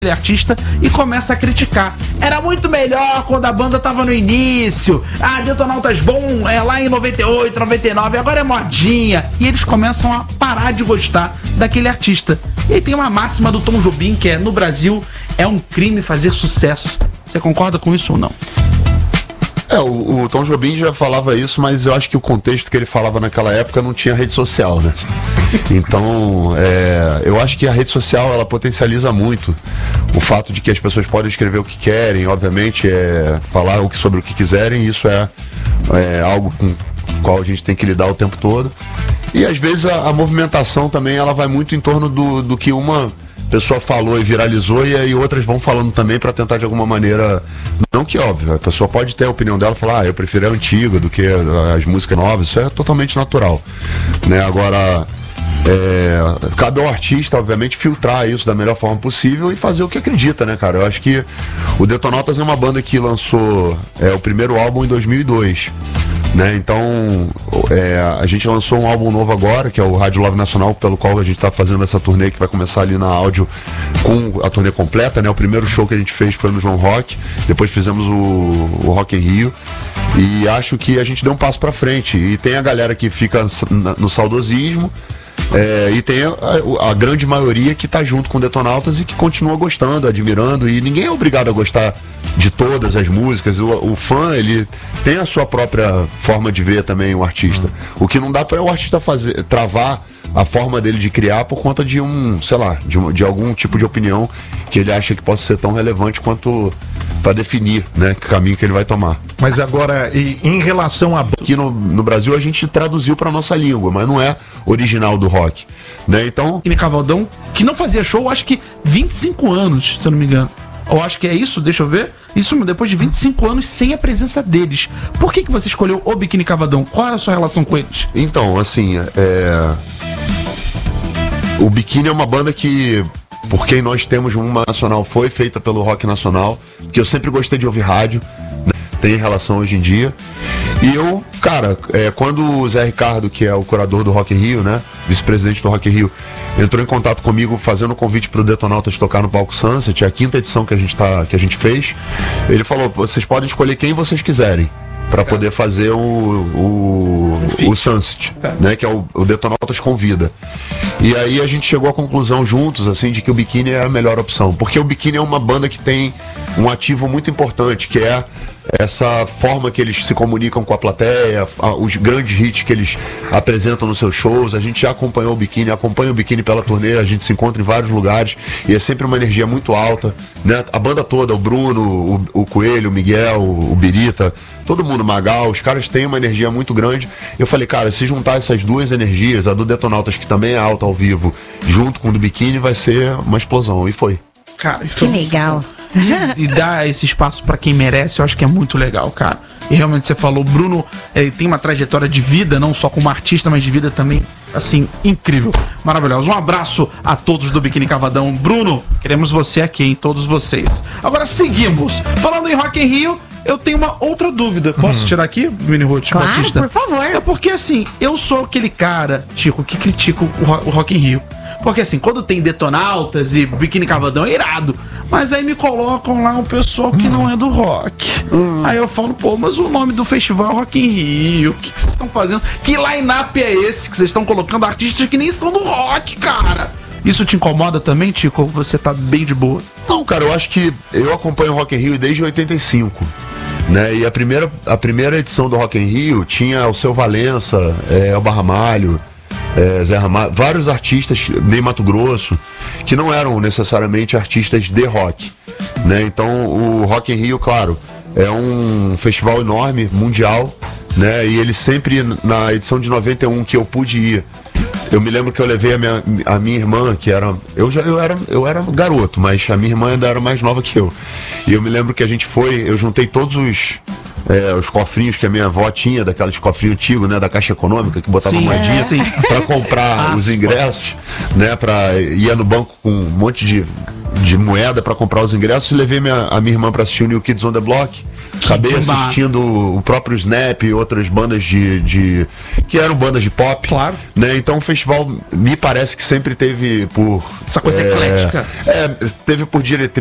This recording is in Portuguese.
artista e começa a criticar. Era muito melhor quando a banda tava no início. Detonautas bom lá em 98, 99, agora é modinha. E eles começam a parar de gostar daquele artista. E aí tem uma máxima do Tom Jobim que é: no Brasil é um crime fazer sucesso. Você concorda com isso ou não? O Tom Jobim já falava isso, mas eu acho que o contexto que ele falava naquela época não tinha rede social, né? Então, eu acho que a rede social, ela potencializa muito o fato de que as pessoas podem escrever o que querem, obviamente, falar sobre o que quiserem, isso é algo com o qual a gente tem que lidar o tempo todo. E às vezes a movimentação também, ela vai muito em torno do que uma pessoa falou e viralizou, e aí outras vão falando também para tentar de alguma maneira, não que óbvio, a pessoa pode ter a opinião dela, falar, eu prefiro a antiga do que as músicas novas, isso é totalmente natural, né? Agora, cabe ao artista, obviamente, filtrar isso da melhor forma possível e fazer o que acredita, né, cara? Eu acho que o Detonautas é uma banda que lançou o primeiro álbum em 2002, né? Então, a gente lançou um álbum novo agora, que é o Rádio Love Nacional, pelo qual a gente está fazendo essa turnê, que vai começar ali na Áudio com a turnê completa, né? O primeiro show que a gente fez foi no João Rock, depois fizemos o Rock in Rio, e acho que a gente deu um passo para frente. E tem a galera que fica no saudosismo, e tem a grande maioria que tá junto com o Detonautas e que continua gostando, admirando, e ninguém é obrigado a gostar de todas as músicas. O fã, ele tem a sua própria forma de ver também o artista. O que não dá para o artista travar a forma dele de criar por conta de de algum tipo de opinião que ele acha que possa ser tão relevante quanto para definir, né, que caminho que ele vai tomar. Mas agora, em relação a... Aqui no Brasil a gente traduziu para nossa língua, mas não é original do rock, né? Então... Biquíni Cavadão, que não fazia show, acho que 25 anos, se eu não me engano. Eu acho que é isso, deixa eu ver. Isso depois de 25 anos sem a presença deles. Por que você escolheu o Biquíni Cavadão? Qual é a sua relação com eles? Então, assim, o Biquíni é uma banda que, por quem nós temos uma nacional, foi feita pelo Rock Nacional, que eu sempre gostei de ouvir rádio, né? Tem relação hoje em dia. E eu, cara, quando o Zé Ricardo, que é o curador do Rock in Rio, né, vice-presidente do Rock in Rio, entrou em contato comigo fazendo um convite pro Detonautas tocar no Palco Sunset, a 5ª edição que a gente fez, ele falou, vocês podem escolher quem vocês quiserem para poder fazer o Sunset, né, que é o Detonautas Convida. E aí a gente chegou à conclusão juntos, assim, de que o Biquíni é a melhor opção, porque o Biquíni é uma banda que tem um ativo muito importante, que é essa forma que eles se comunicam com a plateia, os grandes hits que eles apresentam nos seus shows. A gente já acompanhou o Biquíni, acompanha o Biquíni pela turnê, a gente se encontra em vários lugares e é sempre uma energia muito alta, né? A banda toda, o Bruno, o Coelho, o Miguel, o Birita, todo mundo, Magal, os caras têm uma energia muito grande. Eu falei, cara, se juntar essas duas energias, a do Detonautas, que também é alta ao vivo, junto com o do Biquíni, vai ser uma explosão, e foi. Cara, que legal. E dar esse espaço pra quem merece, eu acho que é muito legal, cara. E realmente você falou, Bruno tem uma trajetória de vida, não só como artista, mas de vida também, assim, incrível, maravilhoso. Um abraço a todos do Biquíni Cavadão. Bruno, queremos você aqui, hein? Todos vocês. Agora seguimos. Falando em Rock in Rio, eu tenho uma outra dúvida. Posso tirar aqui, Mini Ruth, claro, Batista? Por favor. É porque, assim, eu sou aquele cara, Tico, que critica o Rock in Rio. Porque, assim, quando tem Detonautas e Biquíni Cavadão é irado. Mas aí me colocam lá um pessoal que não é do rock. Aí eu falo, pô, mas o nome do festival é Rock in Rio. O que vocês estão fazendo? Que line-up é esse que vocês estão colocando artistas que nem são do rock, cara? Isso te incomoda também, Tico? Ou você tá bem de boa? Não, cara, eu acho que eu acompanho o Rock in Rio desde 85. Né? E a primeira edição do Rock in Rio tinha o Seu Valença, Elba Ramalho, Zé Ramalho, vários artistas, Ney Mato Grosso, que não eram necessariamente artistas de rock, né? Então o Rock in Rio, claro, é um festival enorme, mundial, né? E ele sempre, na edição de 91 que eu pude ir, eu me lembro que eu levei a minha irmã, que era... Eu era garoto, mas a minha irmã ainda era mais nova que eu. E eu me lembro que a gente foi... Eu juntei todos os cofrinhos que a minha avó tinha, daqueles cofrinhos antigos, né, da Caixa Econômica, que botava Sim, moedinha sim. para comprar os ingressos, né, ia no banco com um monte de moeda para comprar os ingressos, e levei a minha irmã para assistir o New Kids on the Block. Acabei assistindo o próprio Snap e outras bandas que eram bandas de pop. Claro. Né? Então o festival me parece que sempre teve por... Essa coisa eclética. Teve por diretriz